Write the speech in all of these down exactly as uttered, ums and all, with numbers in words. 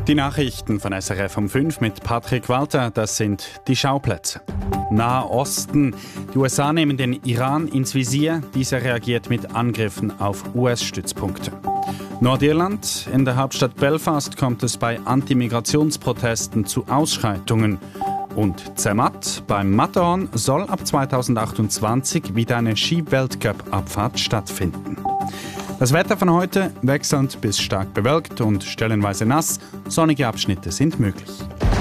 Die Nachrichten von S R F um fünf mit Patrick Walter, das sind die Schauplätze. Nahe Osten. Die U S A nehmen den Iran ins Visier. Dieser reagiert mit Angriffen auf U S-Stützpunkte. Nordirland. In der Hauptstadt Belfast kommt es bei Anti-Migrationsprotesten zu Ausschreitungen. Und Zermatt. Beim Matterhorn soll ab zweitausendachtundzwanzig wieder eine Ski-Weltcup-Abfahrt stattfinden. Das Wetter von heute wechselnd bis stark bewölkt und stellenweise nass. Sonnige Abschnitte sind möglich.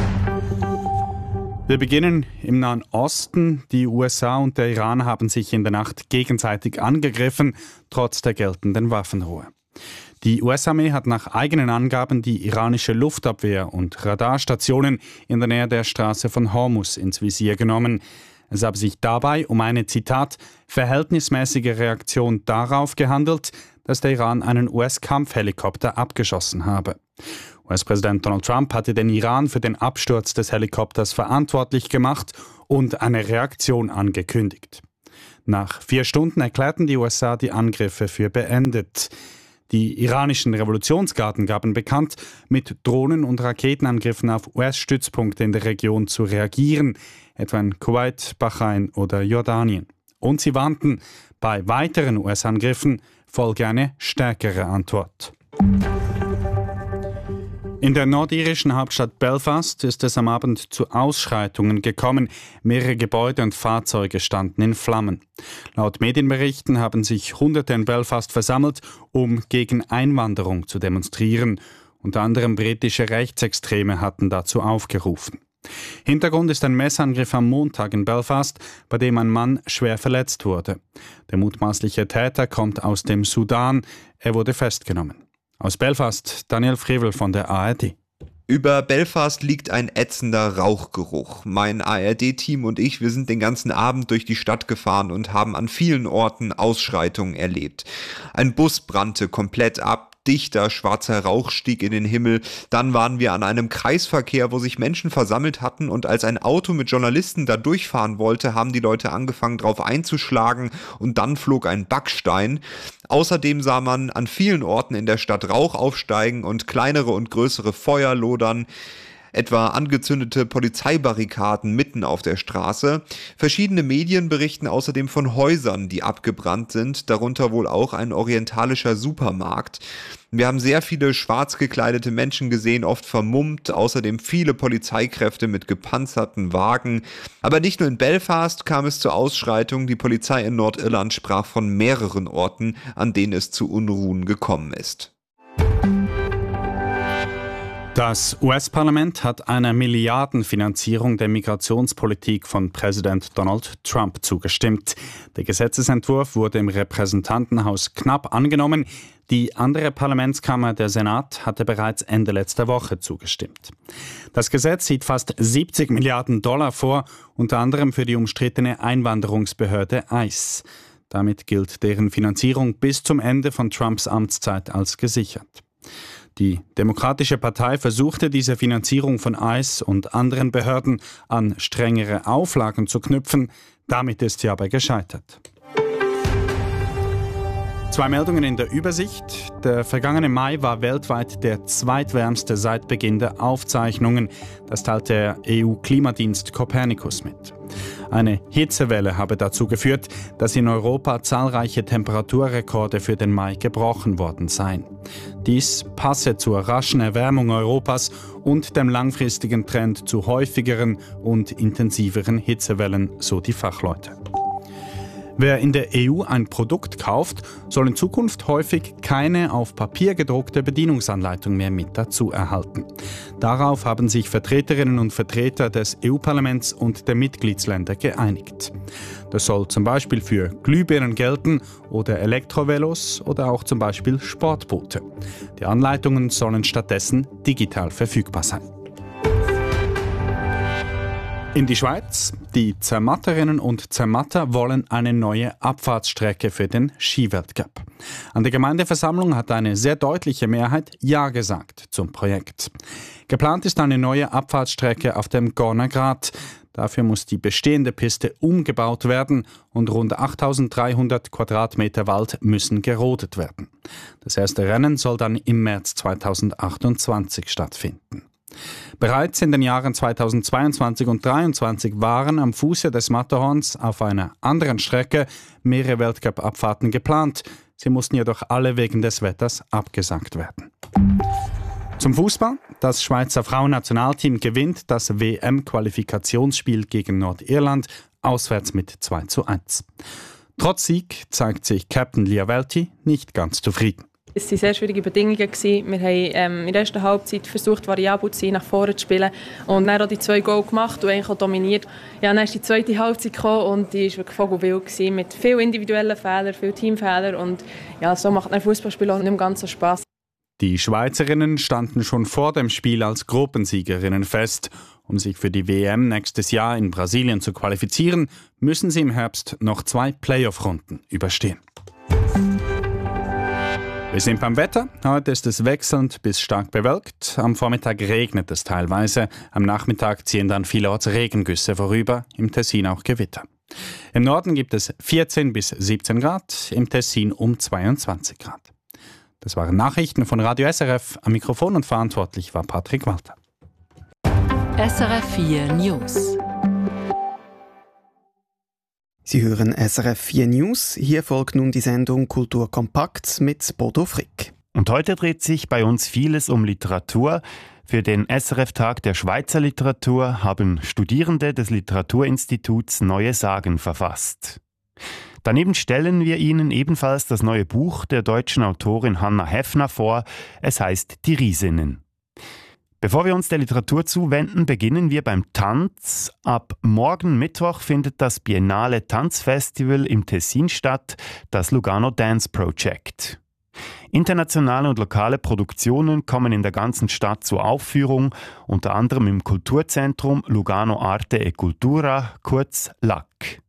Wir beginnen im Nahen Osten. Die U S A und der Iran haben sich in der Nacht gegenseitig angegriffen, trotz der geltenden Waffenruhe. Die U S-Armee hat nach eigenen Angaben die iranische Luftabwehr und Radarstationen in der Nähe der Straße von Hormuz ins Visier genommen. Es habe sich dabei um eine, Zitat, verhältnismäßige Reaktion darauf gehandelt, dass der Iran einen U S-Kampfhelikopter abgeschossen habe. U S-Präsident Donald Trump hatte den Iran für den Absturz des Helikopters verantwortlich gemacht und eine Reaktion angekündigt. Nach vier Stunden erklärten die U S A die Angriffe für beendet. Die iranischen Revolutionsgarden gaben bekannt, mit Drohnen- und Raketenangriffen auf U S-Stützpunkte in der Region zu reagieren, etwa in Kuwait, Bahrain oder Jordanien. Und sie warnten, bei weiteren U S-Angriffen folge eine stärkere Antwort. In der nordirischen Hauptstadt Belfast ist es am Abend zu Ausschreitungen gekommen. Mehrere Gebäude und Fahrzeuge standen in Flammen. Laut Medienberichten haben sich Hunderte in Belfast versammelt, um gegen Einwanderung zu demonstrieren. Unter anderem britische Rechtsextreme hatten dazu aufgerufen. Hintergrund ist ein Messerangriff am Montag in Belfast, bei dem ein Mann schwer verletzt wurde. Der mutmaßliche Täter kommt aus dem Sudan. Er wurde festgenommen. Aus Belfast, Daniel Frevel von der A R D. Über Belfast liegt ein ätzender Rauchgeruch. Mein A R D-Team und ich, wir sind den ganzen Abend durch die Stadt gefahren und haben an vielen Orten Ausschreitungen erlebt. Ein Bus brannte komplett ab. Dichter, schwarzer Rauch stieg in den Himmel. Dann waren wir an einem Kreisverkehr, wo sich Menschen versammelt hatten, und als ein Auto mit Journalisten da durchfahren wollte, haben die Leute angefangen, drauf einzuschlagen, und dann flog ein Backstein. Außerdem sah man an vielen Orten in der Stadt Rauch aufsteigen und kleinere und größere Feuer lodern. Etwa angezündete Polizeibarrikaden mitten auf der Straße. Verschiedene Medien berichten außerdem von Häusern, die abgebrannt sind, darunter wohl auch ein orientalischer Supermarkt. Wir haben sehr viele schwarz gekleidete Menschen gesehen, oft vermummt, außerdem viele Polizeikräfte mit gepanzerten Wagen. Aber nicht nur in Belfast kam es zu Ausschreitungen, die Polizei in Nordirland sprach von mehreren Orten, an denen es zu Unruhen gekommen ist. Das U S-Parlament hat einer Milliardenfinanzierung der Migrationspolitik von Präsident Donald Trump zugestimmt. Der Gesetzesentwurf wurde im Repräsentantenhaus knapp angenommen. Die andere Parlamentskammer, der Senat, hatte bereits Ende letzter Woche zugestimmt. Das Gesetz sieht fast siebzig Milliarden Dollar vor, unter anderem für die umstrittene Einwanderungsbehörde I C E. Damit gilt deren Finanzierung bis zum Ende von Trumps Amtszeit als gesichert. Die Demokratische Partei versuchte, diese Finanzierung von I C E und anderen Behörden an strengere Auflagen zu knüpfen. Damit ist sie aber gescheitert. Zwei Meldungen in der Übersicht. Der vergangene Mai war weltweit der zweitwärmste seit Beginn der Aufzeichnungen. Das teilt der E U-Klimadienst Copernicus mit. Eine Hitzewelle habe dazu geführt, dass in Europa zahlreiche Temperaturrekorde für den Mai gebrochen worden seien. Dies passe zur raschen Erwärmung Europas und dem langfristigen Trend zu häufigeren und intensiveren Hitzewellen, so die Fachleute. Wer in der E U ein Produkt kauft, soll in Zukunft häufig keine auf Papier gedruckte Bedienungsanleitung mehr mit dazu erhalten. Darauf haben sich Vertreterinnen und Vertreter des E U-Parlaments und der Mitgliedsländer geeinigt. Das soll zum Beispiel für Glühbirnen gelten oder Elektrovelos oder auch zum Beispiel Sportboote. Die Anleitungen sollen stattdessen digital verfügbar sein. In die Schweiz. Die Zermatterinnen und Zermatter wollen eine neue Abfahrtsstrecke für den Skiweltcup. An der Gemeindeversammlung hat eine sehr deutliche Mehrheit Ja gesagt zum Projekt. Geplant ist eine neue Abfahrtsstrecke auf dem Gorner Grat. Dafür muss die bestehende Piste umgebaut werden und rund achttausenddreihundert Quadratmeter Wald müssen gerodet werden. Das erste Rennen soll dann im März zweitausendachtundzwanzig stattfinden. Bereits in den Jahren zweitausendzweiundzwanzig und zweitausenddreiundzwanzig waren am Fuße des Matterhorns auf einer anderen Strecke mehrere Weltcup-Abfahrten geplant. Sie mussten jedoch alle wegen des Wetters abgesagt werden. Zum Fußball. Das Schweizer Frauennationalteam gewinnt das W M-Qualifikationsspiel gegen Nordirland auswärts mit zwei zu eins. Trotz Sieg zeigt sich Captain Lia Welti nicht ganz zufrieden. Es waren sehr schwierige Bedingungen. Wir haben ähm, in der ersten Halbzeit versucht, variabel zu sein, nach vorne zu spielen. Und dann auch die zwei Goal gemacht und eigentlich auch dominiert. Ja, dann ist die zweite Halbzeit gekommen und die war wirklich vogelwild gewesen, mit vielen individuellen Fehlern, vielen Teamfehlern. Und ja, so macht ein Fußballspiel auch nicht mehr ganz so Spass. Die Schweizerinnen standen schon vor dem Spiel als Gruppensiegerinnen fest. Um sich für die W M nächstes Jahr in Brasilien zu qualifizieren, müssen sie im Herbst noch zwei Playoff-Runden überstehen. Wir sind beim Wetter. Heute ist es wechselnd bis stark bewölkt. Am Vormittag regnet es teilweise. Am Nachmittag ziehen dann vielerorts Regengüsse vorüber, im Tessin auch Gewitter. Im Norden gibt es vierzehn bis siebzehn Grad, im Tessin um zweiundzwanzig Grad. Das waren Nachrichten von Radio S R F. Am Mikrofon und verantwortlich war Patrick Walter. S R F vier News. Sie hören S R F vier News. Hier folgt nun die Sendung Kultur kompakt mit Bodo Frick. Und heute dreht sich bei uns vieles um Literatur. Für den S R F-Tag der Schweizer Literatur haben Studierende des Literaturinstituts neue Sagen verfasst. Daneben stellen wir Ihnen ebenfalls das neue Buch der deutschen Autorin Hannah Heffner vor. Es heißt Die Riesinnen. Bevor wir uns der Literatur zuwenden, beginnen wir beim Tanz. Ab morgen Mittwoch findet das Biennale Tanzfestival im Tessin statt, das Lugano Dance Project. Internationale und lokale Produktionen kommen in der ganzen Stadt zur Aufführung, unter anderem im Kulturzentrum Lugano Arte e Cultura, kurz L A C.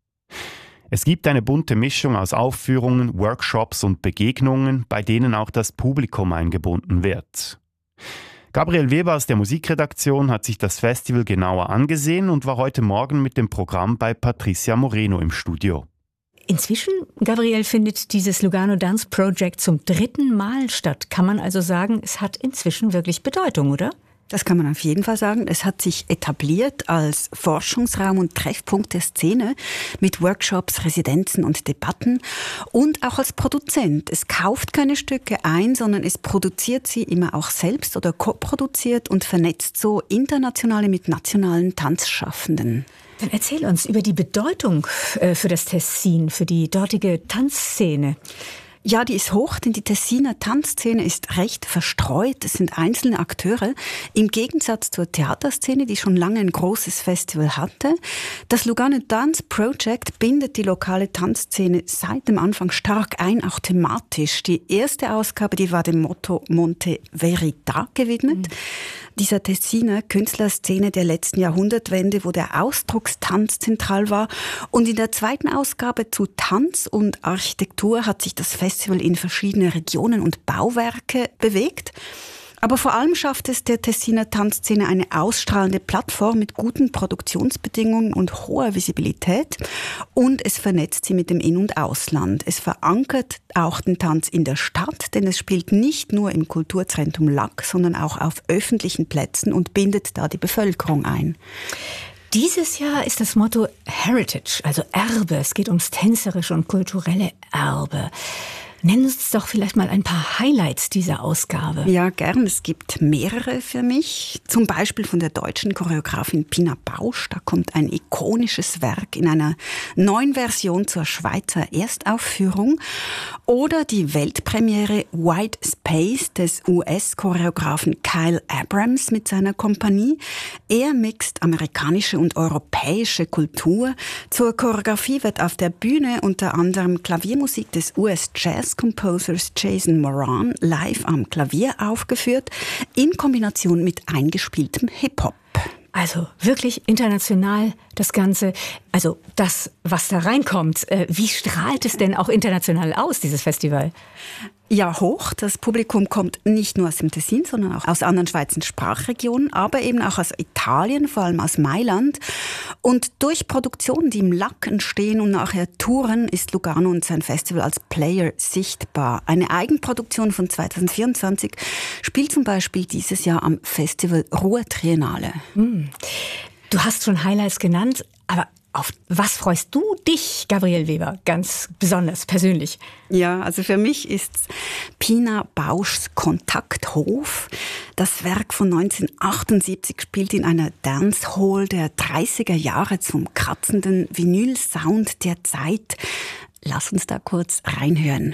Es gibt eine bunte Mischung aus Aufführungen, Workshops und Begegnungen, bei denen auch das Publikum eingebunden wird. Gabriel Weber aus der Musikredaktion hat sich das Festival genauer angesehen und war heute Morgen mit dem Programm bei Patricia Moreno im Studio. Inzwischen, Gabriel, findet dieses Lugano Dance Project zum dritten Mal statt. Kann man also sagen, es hat inzwischen wirklich Bedeutung, oder? Das kann man auf jeden Fall sagen. Es hat sich etabliert als Forschungsraum und Treffpunkt der Szene mit Workshops, Residenzen und Debatten und auch als Produzent. Es kauft keine Stücke ein, sondern es produziert sie immer auch selbst oder co-produziert und vernetzt so internationale mit nationalen Tanzschaffenden. Dann erzähl uns über die Bedeutung für das Tessin, für die dortige Tanzszene. Ja, die ist hoch, denn die Tessiner Tanzszene ist recht verstreut. Es sind einzelne Akteure, im Gegensatz zur Theaterszene, die schon lange ein großes Festival hatte. Das Lugano Dance Project bindet die lokale Tanzszene seit dem Anfang stark ein, auch thematisch. Die erste Ausgabe, die war dem Motto Monte Verita gewidmet. Mhm. Dieser Tessiner Künstlerszene der letzten Jahrhundertwende, wo der Ausdruckstanz zentral war. Und in der zweiten Ausgabe zu Tanz und Architektur hat sich das Festival in verschiedene Regionen und Bauwerke bewegt. Aber vor allem schafft es der Tessiner Tanzszene eine ausstrahlende Plattform mit guten Produktionsbedingungen und hoher Visibilität. Und es vernetzt sie mit dem In- und Ausland. Es verankert auch den Tanz in der Stadt, denn es spielt nicht nur im Kulturzentrum L A C, sondern auch auf öffentlichen Plätzen und bindet da die Bevölkerung ein. Dieses Jahr ist das Motto Heritage, also Erbe. Es geht ums tänzerische und kulturelle Erbe. Nennen Sie uns doch vielleicht mal ein paar Highlights dieser Ausgabe. Ja, gern. Es gibt mehrere für mich. Zum Beispiel von der deutschen Choreografin Pina Bausch. Da kommt ein ikonisches Werk in einer neuen Version zur Schweizer Erstaufführung. Oder die Weltpremiere White Space des U S-Choreografen Kyle Abrams mit seiner Kompanie. Er mixt amerikanische und europäische Kultur. Zur Choreografie wird auf der Bühne unter anderem Klaviermusik des U S-Jazz Composers Jason Moran live am Klavier aufgeführt, in Kombination mit eingespieltem Hip-Hop. Also wirklich international das Ganze, also das, was da reinkommt, äh, wie strahlt es denn auch international aus, dieses Festival? Ja, hoch. Das Publikum kommt nicht nur aus dem Tessin, sondern auch aus anderen Schweizer Sprachregionen, aber eben auch aus Italien, vor allem aus Mailand. Und durch Produktionen, die im Lack entstehen und nachher touren, ist Lugano und sein Festival als Player sichtbar. Eine Eigenproduktion von zwanzig vierundzwanzig spielt zum Beispiel dieses Jahr am Festival Ruhr Triennale. Hm. Du hast schon Highlights genannt, aber auf was freust du dich, Gabriele Weber, ganz besonders persönlich? Ja, also für mich ist Pina Bauschs Kontakthof. Das Werk von neunzehnhundertachtundsiebzig spielt in einer Dancehall der dreißiger Jahre zum kratzenden Vinyl-Sound der Zeit. Lass uns da kurz reinhören.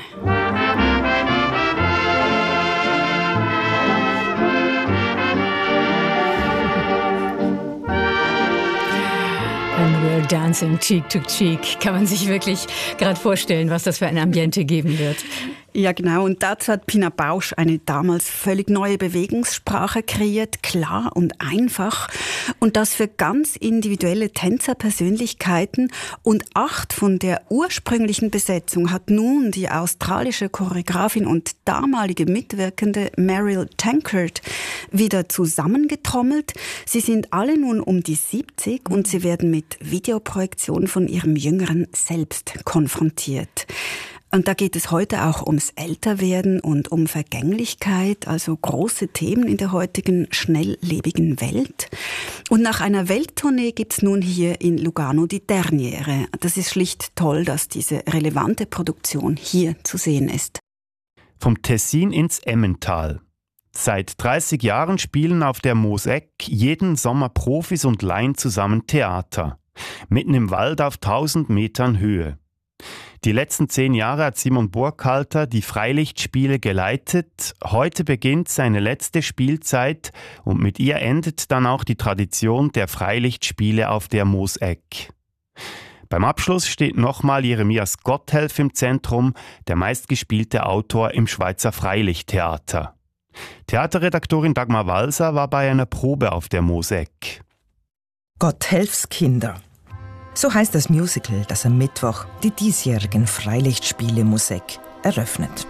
And we're dancing cheek to cheek. Kann man sich wirklich gerade vorstellen, was das für ein Ambiente geben wird. Ja, genau. Und dazu hat Pina Bausch eine damals völlig neue Bewegungssprache kreiert, klar und einfach. Und das für ganz individuelle Tänzerpersönlichkeiten. Und acht von der ursprünglichen Besetzung hat nun die australische Choreografin und damalige Mitwirkende Meryl Tankard wieder zusammengetrommelt. Sie sind alle nun um die siebzig und sie werden mit Videoprojektionen von ihrem jüngeren Selbst konfrontiert. Und da geht es heute auch ums Älterwerden und um Vergänglichkeit, also große Themen in der heutigen schnelllebigen Welt. Und nach einer Welttournee gibt's nun hier in Lugano die Derniere. Das ist schlicht toll, dass diese relevante Produktion hier zu sehen ist. Vom Tessin ins Emmental. Seit dreißig Jahren spielen auf der Moos-Eck jeden Sommer Profis und Laien zusammen Theater. Mitten im Wald auf tausend Metern Höhe. Die letzten zehn Jahre hat Simon Burkhalter die Freilichtspiele geleitet. Heute beginnt seine letzte Spielzeit und mit ihr endet dann auch die Tradition der Freilichtspiele auf der Moos-Eck. Beim Abschluss steht nochmal Jeremias Gotthelf im Zentrum, der meistgespielte Autor im Schweizer Freilichttheater. Theaterredaktorin Dagmar Walser war bei einer Probe auf der Moos-Eck. Gotthelfs Kinder. So heißt das Musical, das am Mittwoch die diesjährigen Freilichtspiele Moos-Eck eröffnet.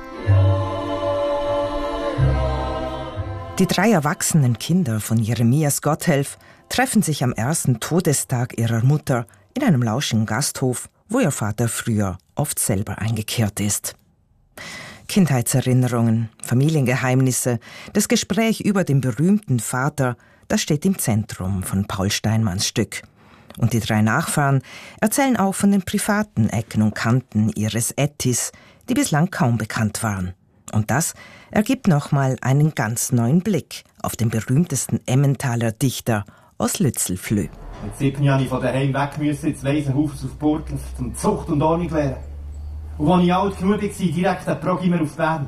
Die drei erwachsenen Kinder von Jeremias Gotthelf treffen sich am ersten Todestag ihrer Mutter in einem lauschigen Gasthof, wo ihr Vater früher oft selber eingekehrt ist. Kindheitserinnerungen, Familiengeheimnisse, das Gespräch über den berühmten Vater, das steht im Zentrum von Paul Steinmanns Stück. Und die drei Nachfahren erzählen auch von den privaten Ecken und Kanten ihres Ettis, die bislang kaum bekannt waren. Und das ergibt nochmal einen ganz neuen Blick auf den berühmtesten Emmentaler Dichter aus Lützelflüh. Mit sieben Jahren von daheim weg müssen ins Waisenhaus auf Burtels zum Zucht und Ordnung lernen. Und als ich alt genug war, direkt ein Programm auf Bern.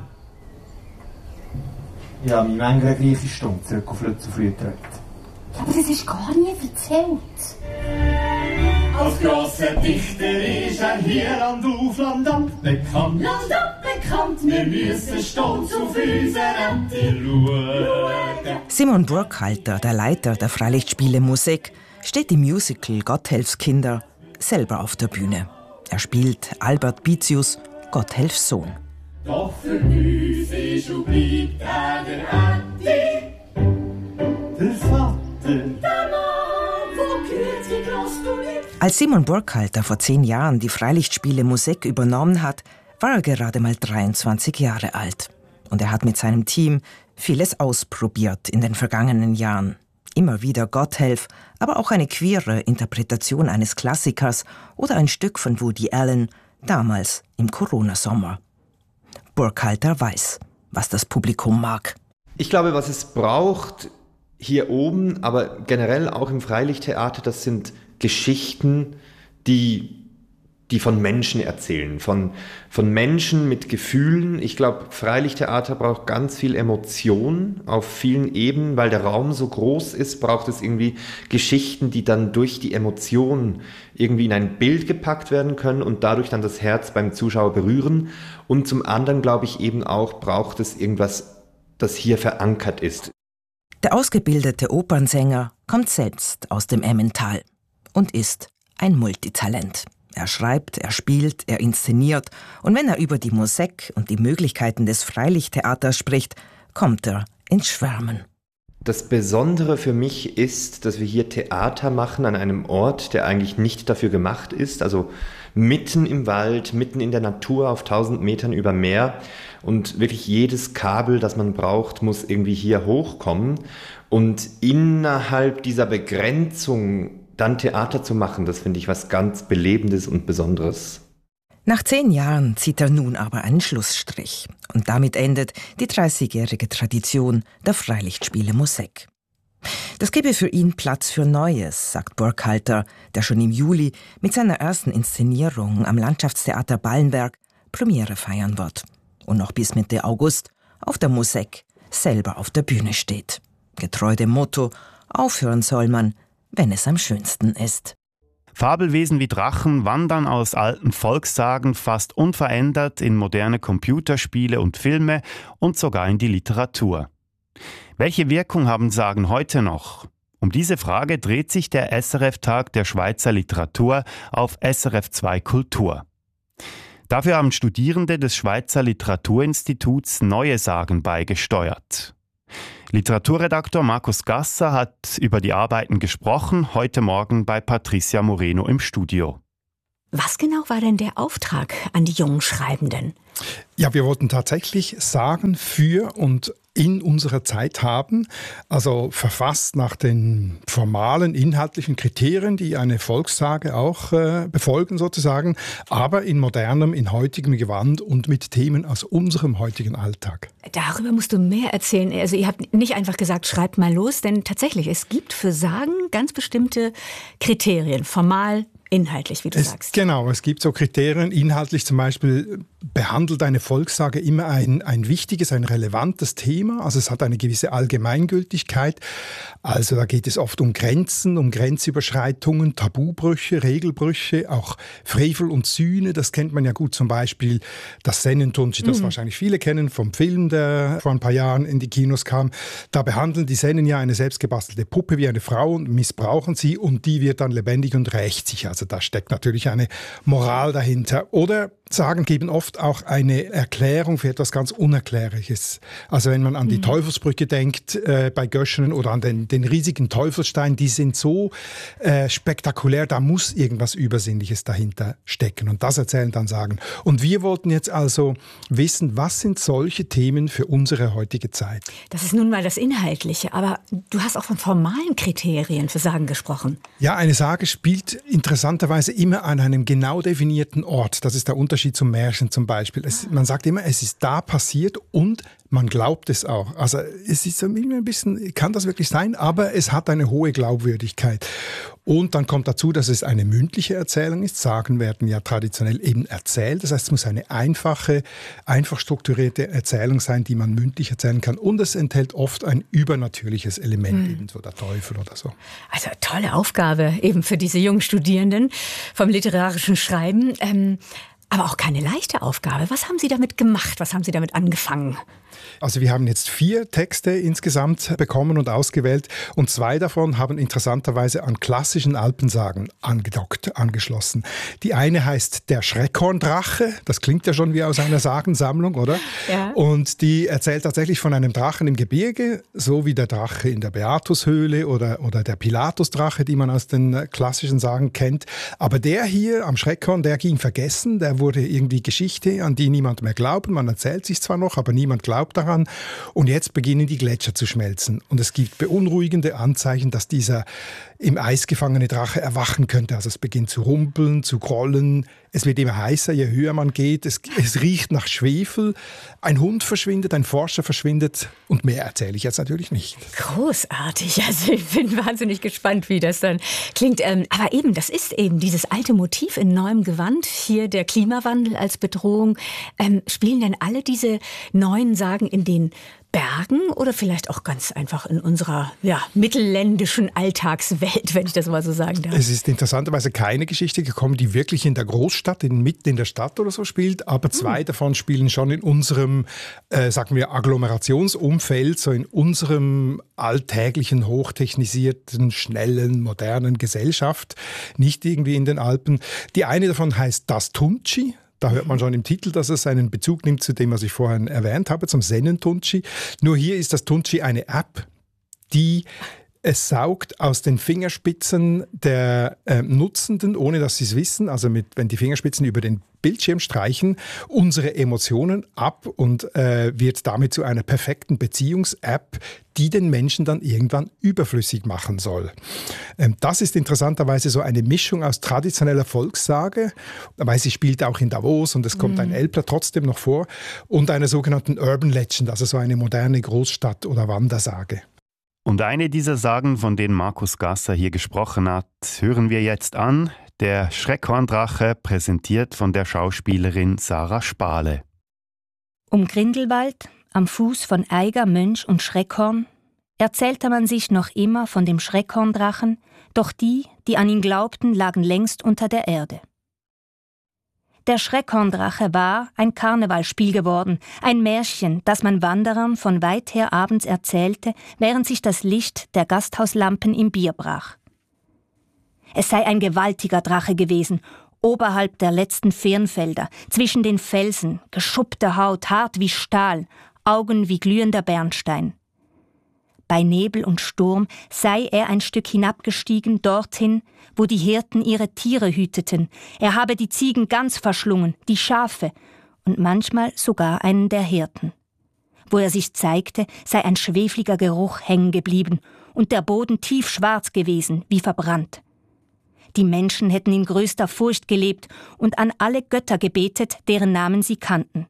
Ich habe mich manchmal eine gleiche Stunde zurück auf Lützelflüh gedrückt. Aber das ist gar nie erzählt. Als grosser Dichter ist er hier Land auf Land ab bekannt. Land ab bekannt, wir müssen stolz auf unsere Ente schauen. Simon Burkhalter, der Leiter der Freilichtspiele Moos-Eck, steht im Musical Gotthelfs Kinder selber auf der Bühne. Er spielt Albert Bitius, Gotthelfs Sohn. Doch für uns ist und bleibt er der Ente, der Vater, der Mann, wo kürzlich los du nicht. Als Simon Burkhalter vor zehn Jahren die Freilichtspiele Moos-Eck übernommen hat, war er gerade mal dreiundzwanzig Jahre alt. Und er hat mit seinem Team vieles ausprobiert in den vergangenen Jahren. Immer wieder Gotthelf, aber auch eine queere Interpretation eines Klassikers oder ein Stück von Woody Allen, damals im Corona-Sommer. Burkhalter weiß, was das Publikum mag. Ich glaube, was es braucht hier oben, aber generell auch im Freilichttheater, das sind Geschichten, die, die von Menschen erzählen, von, von Menschen mit Gefühlen. Ich glaube, Freilichttheater braucht ganz viel Emotion auf vielen Ebenen, weil der Raum so groß ist, braucht es irgendwie Geschichten, die dann durch die Emotionen irgendwie in ein Bild gepackt werden können und dadurch dann das Herz beim Zuschauer berühren. Und zum anderen, glaube ich, eben auch braucht es irgendwas, das hier verankert ist. Der ausgebildete Opernsänger kommt selbst aus dem Emmental. und ist ein Multitalent. Er schreibt, er spielt, er inszeniert und wenn er über die Musik und die Möglichkeiten des Freilichttheaters spricht, kommt er ins Schwärmen. Das Besondere für mich ist, dass wir hier Theater machen an einem Ort, der eigentlich nicht dafür gemacht ist, also mitten im Wald, mitten in der Natur auf tausend Metern über Meer und wirklich jedes Kabel, das man braucht, muss irgendwie hier hochkommen und innerhalb dieser Begrenzung dann Theater zu machen, das finde ich was ganz Belebendes und Besonderes. Nach zehn Jahren zieht er nun aber einen Schlussstrich. Und damit endet die dreißigjährige Tradition der Freilichtspiele Musik. Das gebe für ihn Platz für Neues, sagt Burkhalter, der schon im Juli mit seiner ersten Inszenierung am Landschaftstheater Ballenberg Premiere feiern wird. Und noch bis Mitte August auf der Musik selber auf der Bühne steht. Getreu dem Motto, aufhören soll man, wenn es am schönsten ist. Fabelwesen wie Drachen wandern aus alten Volkssagen fast unverändert in moderne Computerspiele und Filme und sogar in die Literatur. Welche Wirkung haben Sagen heute noch? Um diese Frage dreht sich der S R F-Tag der Schweizer Literatur auf S R F zwei Kultur. Dafür haben Studierende des Schweizer Literaturinstituts neue Sagen beigesteuert. Literaturredaktor Markus Gasser hat über die Arbeiten gesprochen, heute Morgen bei Patricia Moreno im Studio. Was genau war denn der Auftrag an die jungen Schreibenden? Ja, wir wollten tatsächlich Sagen für und in unserer Zeit haben, also verfasst nach den formalen, inhaltlichen Kriterien, die eine Volkssage auch äh, befolgen sozusagen, aber in modernem, in heutigem Gewand und mit Themen aus unserem heutigen Alltag. Darüber musst du mehr erzählen. Also ihr habt nicht einfach gesagt, schreibt mal los, denn tatsächlich, es gibt für Sagen ganz bestimmte Kriterien, formal, inhaltlich, wie du es, sagst. Genau, es gibt so Kriterien, inhaltlich zum Beispiel behandelt eine Volkssage immer ein, ein wichtiges, ein relevantes Thema, also es hat eine gewisse Allgemeingültigkeit, also da geht es oft um Grenzen, um Grenzüberschreitungen, Tabubrüche, Regelbrüche, auch Frevel und Sühne, das kennt man ja gut, zum Beispiel das Sennentunci, das mhm. wahrscheinlich viele kennen vom Film, der vor ein paar Jahren in die Kinos kam, da behandeln die Sennen ja eine selbstgebastelte Puppe wie eine Frau und missbrauchen sie und die wird dann lebendig und rächt sich. Also da steckt natürlich eine Moral dahinter. Oder Sagen geben oft auch eine Erklärung für etwas ganz Unerklärliches. Also wenn man an die mhm. Teufelsbrücke denkt äh, bei Göschenen oder an den, den riesigen Teufelsstein, die sind so äh, spektakulär, da muss irgendwas Übersinnliches dahinter stecken. Und das erzählen dann Sagen. Und wir wollten jetzt also wissen, was sind solche Themen für unsere heutige Zeit? Das ist nun mal das Inhaltliche, aber du hast auch von formalen Kriterien für Sagen gesprochen. Ja, eine Sage spielt interessanterweise immer an einem genau definierten Ort. Das ist der Unterschied zum Märchen zum Beispiel. Es, man sagt immer, es ist da passiert und man glaubt es auch. Also es ist so ein bisschen, kann das wirklich sein, aber es hat eine hohe Glaubwürdigkeit. Und dann kommt dazu, dass es eine mündliche Erzählung ist. Sagen werden ja traditionell eben erzählt. Das heißt, es muss eine einfache, einfach strukturierte Erzählung sein, die man mündlich erzählen kann. Und es enthält oft ein übernatürliches Element, mhm. eben so der Teufel oder so. Also tolle Aufgabe eben für diese jungen Studierenden vom literarischen Schreiben. Ähm Aber auch keine leichte Aufgabe. Was haben Sie damit gemacht? Was haben Sie damit angefangen? Also wir haben jetzt vier Texte insgesamt bekommen und ausgewählt und zwei davon haben interessanterweise an klassischen Alpensagen angedockt, angeschlossen. Die eine heißt Der Schreckhorndrache, das klingt ja schon wie aus einer Sagensammlung, oder? Ja. Und die erzählt tatsächlich von einem Drachen im Gebirge, so wie der Drache in der Beatushöhle oder, oder der Pilatusdrache, die man aus den klassischen Sagen kennt. Aber der hier am Schreckhorn, der ging vergessen, der wurde irgendwie Geschichte, an die niemand mehr glaubt. Man erzählt sich zwar noch, aber niemand glaubt daran. Und jetzt beginnen die Gletscher zu schmelzen. Und es gibt beunruhigende Anzeichen, dass dieser im Eis gefangene Drache erwachen könnte. Also es beginnt zu rumpeln, zu grollen. Es wird immer heißer, je höher man geht. Es, es riecht nach Schwefel. Ein Hund verschwindet, ein Forscher verschwindet. Und mehr erzähle ich jetzt natürlich nicht. Großartig. Also ich bin wahnsinnig gespannt, wie das dann klingt. Aber eben, das ist eben dieses alte Motiv in neuem Gewand. Hier der Klimawandel als Bedrohung. Ähm, spielen denn alle diese neuen Sagen in den Bergen oder vielleicht auch ganz einfach in unserer ja, mittelländischen Alltagswelt, wenn ich das mal so sagen darf? Es ist interessanterweise keine Geschichte gekommen, die wirklich in der Großstadt, in, mitten in der Stadt oder so spielt, aber zwei hm. davon spielen schon in unserem, äh, sagen wir, Agglomerationsumfeld, so in unserem alltäglichen, hochtechnisierten, schnellen, modernen Gesellschaft, nicht irgendwie in den Alpen. Die eine davon heißt Das Tunci. Da hört man schon im Titel, dass es einen Bezug nimmt zu dem, was ich vorhin erwähnt habe, zum Sennen-Tunci. Nur hier ist das Tunci eine App, die es saugt aus den Fingerspitzen der äh, Nutzenden, ohne dass sie es wissen, also mit, wenn die Fingerspitzen über den Bildschirm streichen, unsere Emotionen ab und äh, wird damit zu einer perfekten Beziehungs-App, die den Menschen dann irgendwann überflüssig machen soll. Ähm, das ist interessanterweise so eine Mischung aus traditioneller Volkssage, weil sie spielt auch in Davos und es kommt mhm. ein Elbler trotzdem noch vor, und einer sogenannten Urban Legend, also so eine moderne Großstadt- oder Wandersage. Und eine dieser Sagen, von denen Markus Gasser hier gesprochen hat, hören wir jetzt an. Der Schreckhorndrache, präsentiert von der Schauspielerin Sarah Spale. Um Grindelwald, am Fuß von Eiger, Mönch und Schreckhorn, erzählte man sich noch immer von dem Schreckhorndrachen, doch die, die an ihn glaubten, lagen längst unter der Erde. Der Schreckhorndrache war ein Karnevalspiel geworden, ein Märchen, das man Wanderern von weit her abends erzählte, während sich das Licht der Gasthauslampen im Bier brach. Es sei ein gewaltiger Drache gewesen, oberhalb der letzten Firnfelder, zwischen den Felsen, geschuppte Haut, hart wie Stahl, Augen wie glühender Bernstein. Bei Nebel und Sturm sei er ein Stück hinabgestiegen, dorthin, wo die Hirten ihre Tiere hüteten. Er habe die Ziegen ganz verschlungen, die Schafe und manchmal sogar einen der Hirten. Wo er sich zeigte, sei ein schwefliger Geruch hängen geblieben und der Boden tiefschwarz gewesen, wie verbrannt. Die Menschen hätten in größter Furcht gelebt und an alle Götter gebetet, deren Namen sie kannten.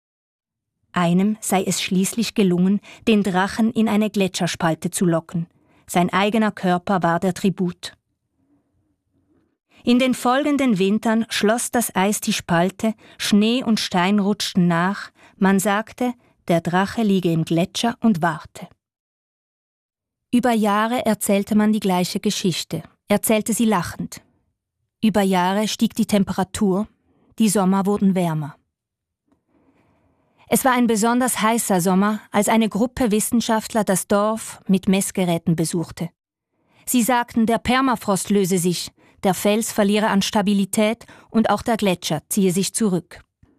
Einem sei es schließlich gelungen, den Drachen in eine Gletscherspalte zu locken. Sein eigener Körper war der Tribut. In den folgenden Wintern schloss das Eis die Spalte, Schnee und Stein rutschten nach, man sagte, der Drache liege im Gletscher und warte. Über Jahre erzählte man die gleiche Geschichte, erzählte sie lachend. Über Jahre stieg die Temperatur, die Sommer wurden wärmer. Es war ein besonders heißer Sommer, als eine Gruppe Wissenschaftler das Dorf mit Messgeräten besuchte. Sie sagten, der Permafrost löse sich, der Fels verliere an Stabilität und auch der Gletscher ziehe sich zurück.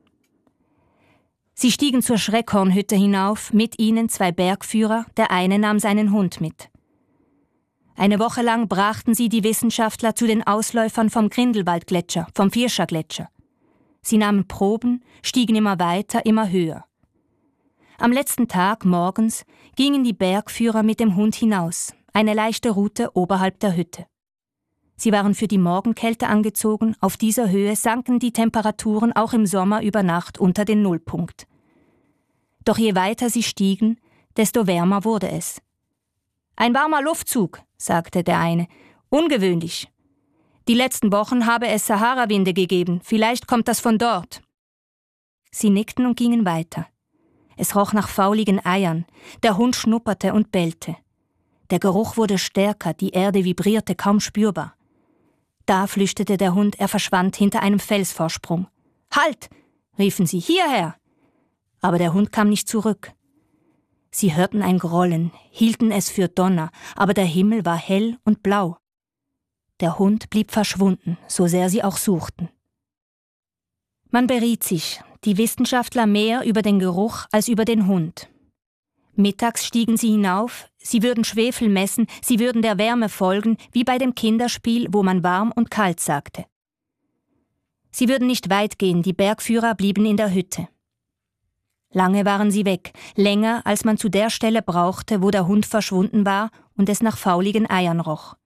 Sie stiegen zur Schreckhornhütte hinauf, mit ihnen zwei Bergführer, der eine nahm seinen Hund mit. Eine Woche lang brachten sie die Wissenschaftler zu den Ausläufern vom Grindelwaldgletscher, vom Vierscher-Gletscher. Sie nahmen Proben, stiegen immer weiter, immer höher. Am letzten Tag, morgens, gingen die Bergführer mit dem Hund hinaus, eine leichte Route oberhalb der Hütte. Sie waren für die Morgenkälte angezogen, auf dieser Höhe sanken die Temperaturen auch im Sommer über Nacht unter den Nullpunkt. Doch je weiter sie stiegen, desto wärmer wurde es. »Ein warmer Luftzug«, sagte der eine, »ungewöhnlich. Die letzten Wochen habe es Sahara-Winde gegeben, vielleicht kommt das von dort.« Sie nickten und gingen weiter. Es roch nach fauligen Eiern, der Hund schnupperte und bellte. Der Geruch wurde stärker, die Erde vibrierte kaum spürbar. Da flüchtete der Hund, er verschwand hinter einem Felsvorsprung. »Halt!« riefen sie, »hierher!« Aber der Hund kam nicht zurück. Sie hörten ein Grollen, hielten es für Donner, aber der Himmel war hell und blau. Der Hund blieb verschwunden, so sehr sie auch suchten. Man beriet sich, die Wissenschaftler mehr über den Geruch als über den Hund. Mittags stiegen sie hinauf, sie würden Schwefel messen, sie würden der Wärme folgen, wie bei dem Kinderspiel, wo man warm und kalt sagte. Sie würden nicht weit gehen, die Bergführer blieben in der Hütte. Lange waren sie weg, länger, als man zu der Stelle brauchte, wo der Hund verschwunden war und es nach fauligen Eiern roch.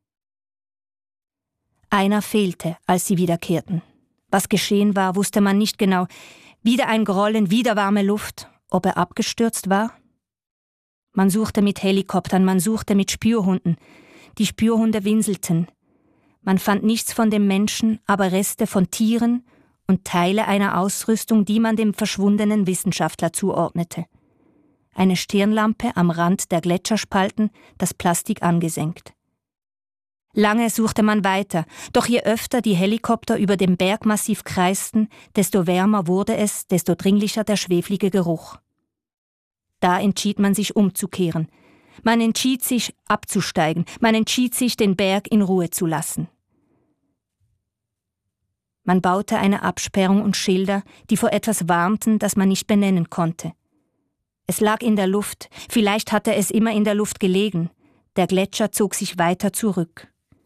Einer fehlte, als sie wiederkehrten. Was geschehen war, wusste man nicht genau. Wieder ein Grollen, wieder warme Luft. Ob er abgestürzt war? Man suchte mit Helikoptern, man suchte mit Spürhunden. Die Spürhunde winselten. Man fand nichts von dem Menschen, aber Reste von Tieren und Teile einer Ausrüstung, die man dem verschwundenen Wissenschaftler zuordnete. eine Stirnlampe am Rand der Gletscherspalten, das Plastik angesenkt. Lange suchte man weiter, doch je öfter die Helikopter über dem Bergmassiv kreisten, desto wärmer wurde es, desto dringlicher der schweflige Geruch. Da entschied man sich umzukehren. Man entschied sich abzusteigen, man entschied sich, den Berg in Ruhe zu lassen. Man baute eine Absperrung und Schilder, die vor etwas warnten, das man nicht benennen konnte. Es lag in der Luft, vielleicht hatte es immer in der Luft gelegen. Der Gletscher zog sich weiter zurück.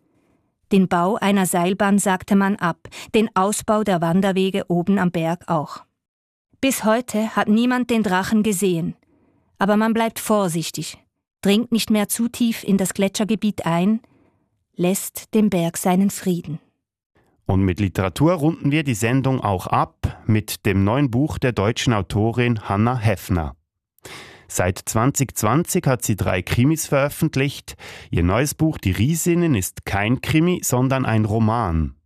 Den Bau einer Seilbahn sagte man ab, den Ausbau der Wanderwege oben am Berg auch. Bis heute hat niemand den Drachen gesehen. Aber man bleibt vorsichtig, dringt nicht mehr zu tief in das Gletschergebiet ein, lässt dem Berg seinen Frieden. Und mit Literatur runden wir die Sendung auch ab mit dem neuen Buch der deutschen Autorin Hannah Heffner. Seit zwanzig zwanzig hat sie drei Krimis veröffentlicht. Ihr neues Buch Die Riesinnen ist kein Krimi, sondern ein Roman.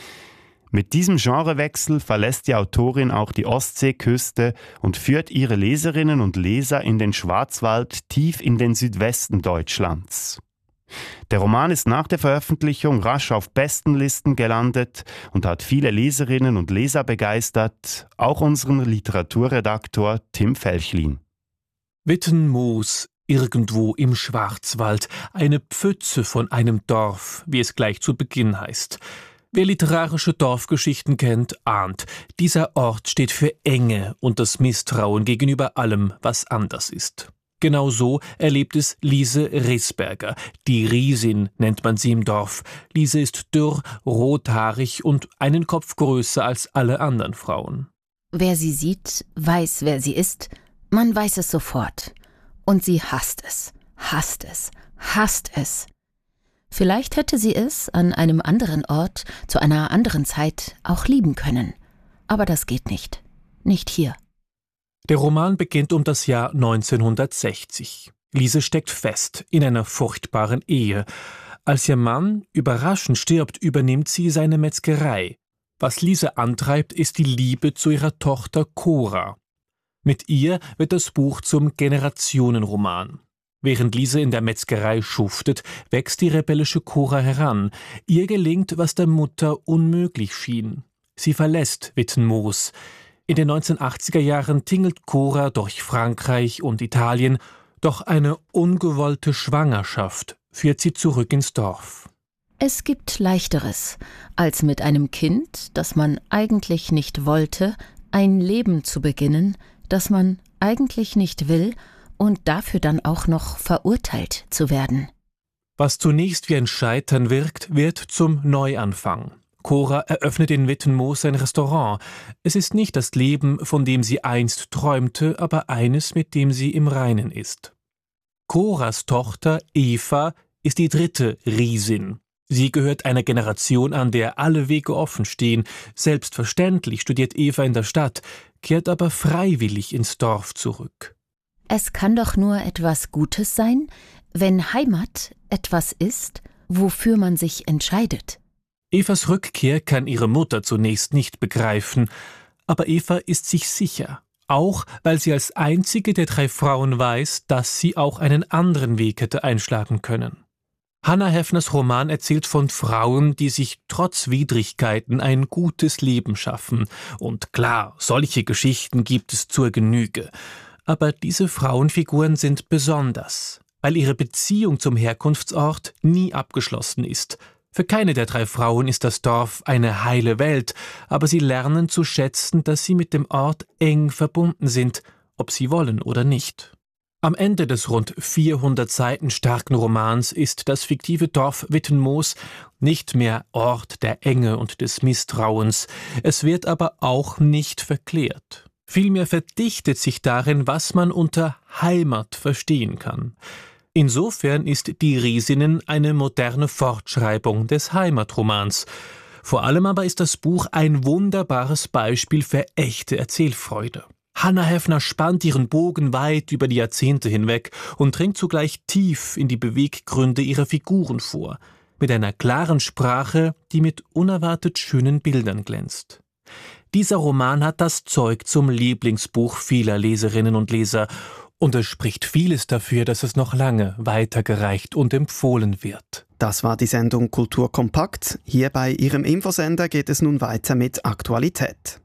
Mit diesem Genrewechsel verlässt die Autorin auch die Ostseeküste und führt ihre Leserinnen und Leser in den Schwarzwald tief in den Südwesten Deutschlands. Der Roman ist nach der Veröffentlichung rasch auf Bestenlisten gelandet und hat viele Leserinnen und Leser begeistert, auch unseren Literaturredaktor Tim Felchlin. Wittenmoos, irgendwo im Schwarzwald, eine Pfütze von einem Dorf, wie es gleich zu Beginn heißt. Wer literarische Dorfgeschichten kennt, ahnt, dieser Ort steht für Enge und das Misstrauen gegenüber allem, was anders ist. Genau so erlebt es Lise Risberger. Die Riesin nennt man sie im Dorf. Lise ist dürr, rothaarig und einen Kopf größer als alle anderen Frauen. Wer sie sieht, weiß, wer sie ist. Man weiß es sofort. Und sie hasst es, hasst es, hasst es. Vielleicht hätte sie es an einem anderen Ort, zu einer anderen Zeit auch lieben können. Aber das geht nicht. Nicht hier. Der Roman beginnt um das Jahr neunzehnhundertsechzig. Lise steckt fest in einer furchtbaren Ehe. Als ihr Mann überraschend stirbt, übernimmt sie seine Metzgerei. Was Lise antreibt, ist die Liebe zu ihrer Tochter Cora. Mit ihr wird das Buch zum Generationenroman. Während Lise in der Metzgerei schuftet, wächst die rebellische Cora heran. Ihr gelingt, was der Mutter unmöglich schien. Sie verlässt Wittenmoos. In den neunzehnhundertachtziger Jahren tingelt Cora durch Frankreich und Italien, doch eine ungewollte Schwangerschaft führt sie zurück ins Dorf. Es gibt Leichteres, als mit einem Kind, das man eigentlich nicht wollte, ein Leben zu beginnen, das man eigentlich nicht will und dafür dann auch noch verurteilt zu werden. Was zunächst wie ein Scheitern wirkt, wird zum Neuanfang. Cora eröffnet in Wittenmoos ein Restaurant. Es ist nicht das Leben, von dem sie einst träumte, aber eines, mit dem sie im Reinen ist. Coras Tochter Eva ist die dritte Riesin. Sie gehört einer Generation an, der alle Wege offen stehen. Selbstverständlich studiert Eva in der Stadt, kehrt aber freiwillig ins Dorf zurück. Es kann doch nur etwas Gutes sein, wenn Heimat etwas ist, wofür man sich entscheidet. Evas Rückkehr kann ihre Mutter zunächst nicht begreifen, aber Eva ist sich sicher, auch weil sie als einzige der drei Frauen weiß, dass sie auch einen anderen Weg hätte einschlagen können. Hannah Heffners Roman erzählt von Frauen, die sich trotz Widrigkeiten ein gutes Leben schaffen. Und klar, solche Geschichten gibt es zur Genüge. Aber diese Frauenfiguren sind besonders, weil ihre Beziehung zum Herkunftsort nie abgeschlossen ist. Für keine der drei Frauen ist das Dorf eine heile Welt, aber sie lernen zu schätzen, dass sie mit dem Ort eng verbunden sind, ob sie wollen oder nicht. Am Ende des rund vierhundert Seiten starken Romans ist das fiktive Dorf Wittenmoos nicht mehr Ort der Enge und des Misstrauens, es wird aber auch nicht verklärt. Vielmehr verdichtet sich darin, was man unter Heimat verstehen kann. Insofern ist Die Riesinnen eine moderne Fortschreibung des Heimatromans. Vor allem aber ist das Buch ein wunderbares Beispiel für echte Erzählfreude. Hannah Heffner spannt ihren Bogen weit über die Jahrzehnte hinweg und dringt zugleich tief in die Beweggründe ihrer Figuren vor, mit einer klaren Sprache, die mit unerwartet schönen Bildern glänzt. Dieser Roman hat das Zeug zum Lieblingsbuch vieler Leserinnen und Leser. Und es spricht vieles dafür, dass es noch lange weitergereicht und empfohlen wird. Das war die Sendung Kultur kompakt. Hier bei Ihrem Infosender geht es nun weiter mit Aktualität.